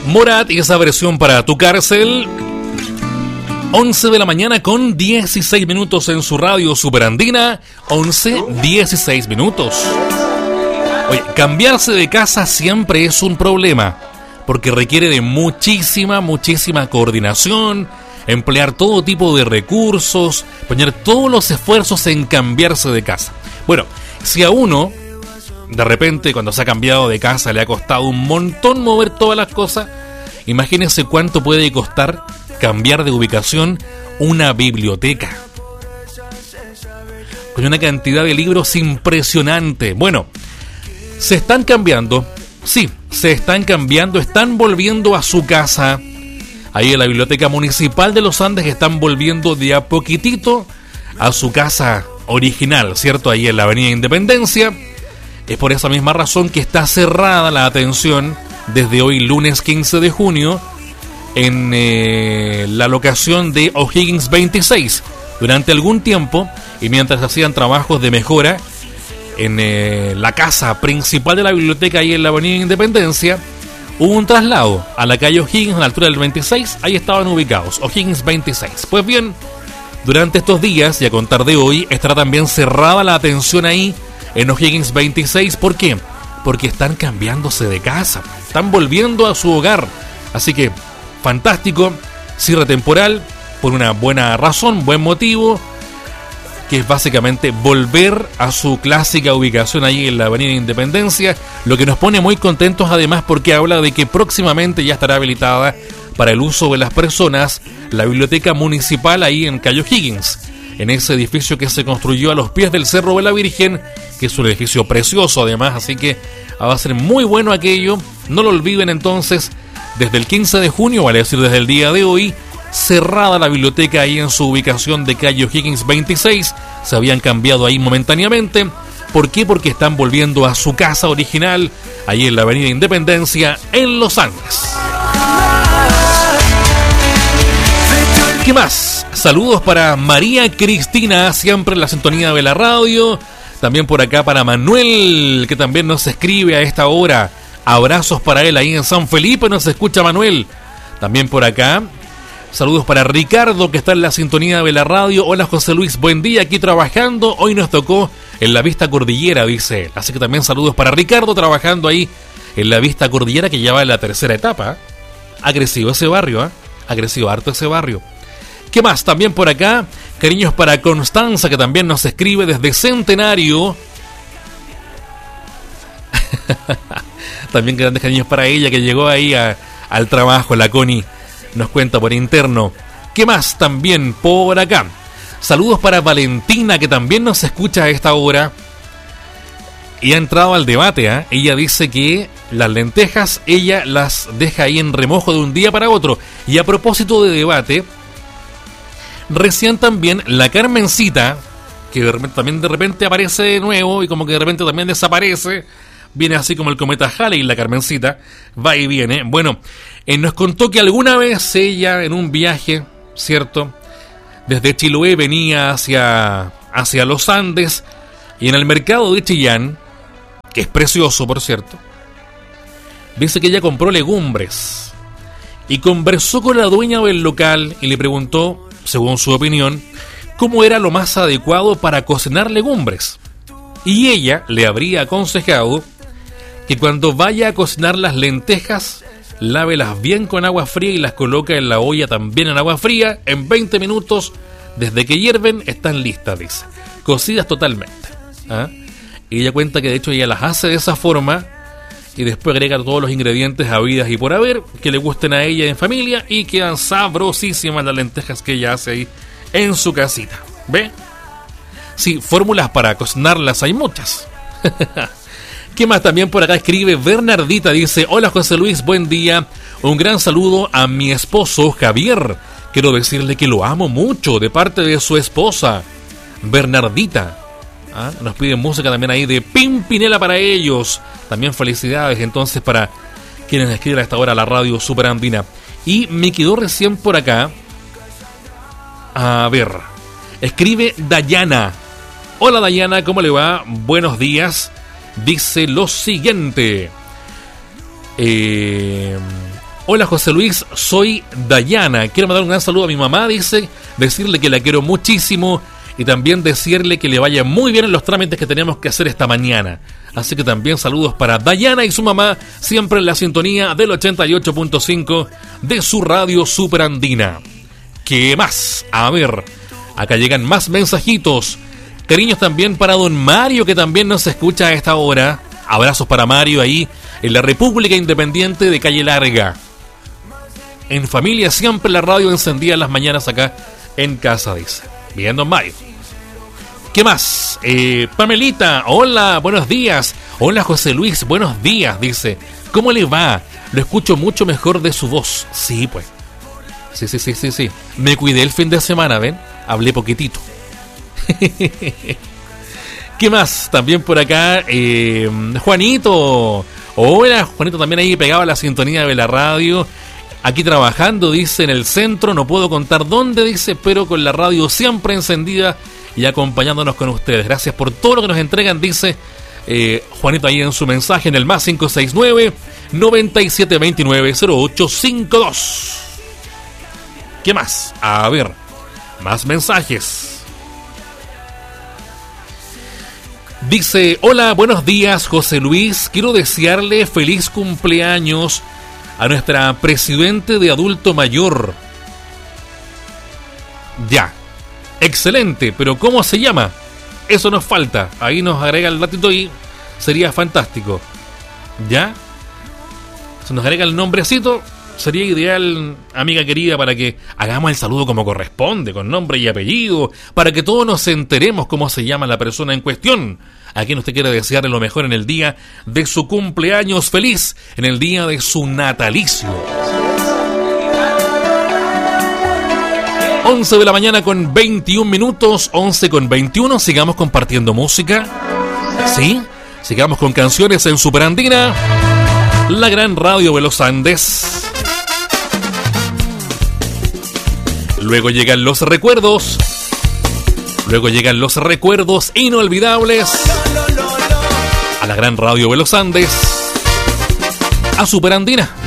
Morat y esa versión para Tu Cárcel. 11 de la mañana con 16 minutos en su radio Superandina. 11:16 minutos. Oye, cambiarse de casa siempre es un problema, porque requiere de muchísima coordinación, emplear todo tipo de recursos, poner todos los esfuerzos en cambiarse de casa. Bueno, si a uno, de repente, cuando se ha cambiado de casa, le ha costado un montón mover todas las cosas, imagínense cuánto puede costar cambiar de ubicación una biblioteca, con una cantidad de libros impresionante. Bueno, se están cambiando, sí, se están cambiando, están volviendo a su casa. Ahí en la Biblioteca Municipal de los Andes están volviendo de a poquitito a su casa original, ¿cierto? Ahí en la Avenida Independencia. Es por esa misma razón que está cerrada la atención desde hoy, lunes 15 de junio, en la locación de O'Higgins 26. Durante algún tiempo, y mientras hacían trabajos de mejora en la casa principal de la biblioteca ahí en la Avenida Independencia, hubo un traslado a la calle O'Higgins a la altura del 26. Ahí estaban ubicados, O'Higgins 26. Pues bien, durante estos días y a contar de hoy estará también cerrada la atención ahí en O'Higgins 26. ¿Por qué? Porque están cambiándose de casa, están volviendo a su hogar. Así que, fantástico, cierre temporal, por una buena razón, buen motivo, que es básicamente volver a su clásica ubicación ahí en la Avenida Independencia, lo que nos pone muy contentos además porque habla de que próximamente ya estará habilitada para el uso de las personas la biblioteca municipal ahí en calle O'Higgins, en ese edificio que se construyó a los pies del Cerro de la Virgen, que es un edificio precioso además, así que va a ser muy bueno aquello. No lo olviden entonces, desde el 15 de junio, vale decir desde el día de hoy, cerrada la biblioteca ahí en su ubicación de calle O'Higgins 26. Se habían cambiado ahí momentáneamente. ¿Por qué? Porque están volviendo a su casa original ahí en la Avenida Independencia en Los Andes. ¿Qué más? Saludos para María Cristina, siempre en la sintonía de la radio. También por acá para Manuel, que también nos escribe a esta hora. Abrazos para él ahí en San Felipe, nos escucha Manuel. También por acá, saludos para Ricardo, que está en la sintonía de la radio. Hola José Luis, buen día, aquí trabajando. Hoy nos tocó en la Vista Cordillera, dice él. Así que también saludos para Ricardo, trabajando ahí en la Vista Cordillera, que ya va en la tercera etapa. Ha crecido ese barrio, ha crecido harto ese barrio. ¿Qué más? También por acá, cariños para Constanza, que también nos escribe desde Centenario. También grandes cariños para ella, que llegó ahí al trabajo. La Connie nos cuenta por interno. ¿Qué más? También por acá, saludos para Valentina, que también nos escucha a esta hora y ha entrado al debate. Ella dice que las lentejas ella las deja ahí en remojo de un día para otro. Y a propósito de debate, recién también la Carmencita, que también de repente aparece de nuevo y como que de repente también desaparece, viene así como el cometa Halley, la Carmencita, va y viene. Bueno, nos contó que alguna vez ella en un viaje, ¿cierto?, desde Chiloé venía hacia los Andes, y en el mercado de Chillán, que es precioso por cierto, dice que ella compró legumbres y conversó con la dueña del local y le preguntó, según su opinión, cómo era lo más adecuado para cocinar legumbres. Y ella le habría aconsejado que cuando vaya a cocinar las lentejas, lávelas bien con agua fría y las coloca en la olla también en agua fría. En 20 minutos, desde que hierven, están listas, dice, cocidas totalmente. Y ella cuenta que de hecho ella las hace de esa forma y después agrega todos los ingredientes habidas y por haber que le gusten a ella en familia, y quedan sabrosísimas las lentejas que ella hace ahí en su casita. ¿Ve? Sí, fórmulas para cocinarlas hay muchas. ¿Qué más? También por acá escribe Bernardita, dice, hola José Luis, buen día, un gran saludo a mi esposo Javier, quiero decirle que lo amo mucho de parte de su esposa Bernardita. Nos piden música también ahí de Pimpinela para ellos. También felicidades entonces para quienes escriben a esta hora a la radio Superandina. Y me quedó recién por acá, a ver, escribe Dayana. Hola Dayana, ¿cómo le va? Buenos días. Dice lo siguiente, Hola José Luis, soy Dayana. Quiero mandar un gran saludo a mi mamá, dice, decirle que la quiero muchísimo y también decirle que le vaya muy bien en los trámites que tenemos que hacer esta mañana. Así que también saludos para Dayana y su mamá, siempre en la sintonía del 88.5 de su radio Superandina. ¿Qué más? A ver, acá llegan más mensajitos. Cariños también para don Mario, que también nos escucha a esta hora. Abrazos para Mario ahí en la República Independiente de Calle Larga. En familia siempre la radio encendida en las mañanas acá en casa, dice. Bien, don Mario. ¿Qué más? Pamelita, hola, buenos días. Hola José Luis, buenos días, dice. ¿Cómo le va? Lo escucho mucho mejor de su voz. Sí, pues. Sí. Me cuidé el fin de semana, ¿ven? Hablé poquitito. ¿Qué más? También por acá, Juanito. Hola, Juanito también ahí pegado a la sintonía de la radio. Aquí trabajando, dice, en el centro. No puedo contar dónde, dice, pero con la radio siempre encendida y acompañándonos con ustedes. Gracias por todo lo que nos entregan, dice Juanito ahí en su mensaje en el más 569-9729-0852. ¿Qué más? A ver, más mensajes. Dice, hola, buenos días, José Luis. Quiero desearle feliz cumpleaños a nuestra presidente de adulto mayor. Ya, excelente, pero ¿cómo se llama? Eso nos falta. Ahí nos agrega el datito y sería fantástico. ¿Ya? Si nos agrega el nombrecito, sería ideal, amiga querida, para que hagamos el saludo como corresponde, con nombre y apellido, para que todos nos enteremos cómo se llama la persona en cuestión. A quien usted quiere desearle lo mejor en el día de su cumpleaños feliz, en el día de su natalicio. 11 de la mañana con 21 minutos, 11 con 21, sigamos compartiendo música. ¿Sí? Sigamos con canciones en Superandina, la gran radio de los Andes. Luego llegan los recuerdos. Luego llegan los recuerdos inolvidables a la gran radio de los Andes, a Superandina.